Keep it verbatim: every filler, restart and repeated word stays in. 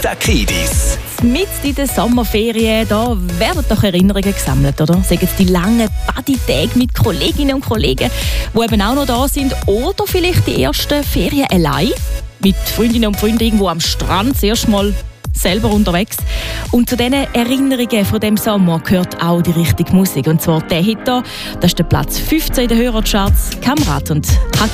Lakidis. Mit in den Sommerferien, da werden doch Erinnerungen gesammelt, oder? Sagen es die langen Partytage mit Kolleginnen und Kollegen, die eben auch noch da sind. Oder vielleicht die ersten Ferien allein. Mit Freundinnen und Freunden irgendwo am Strand, das erste Mal selber unterwegs. Und zu diesen Erinnerungen von dem Sommer gehört auch die richtige Musik. Und zwar der Hit hier, das ist der Platz fünfzehn in den Hörercharts. Kamerad und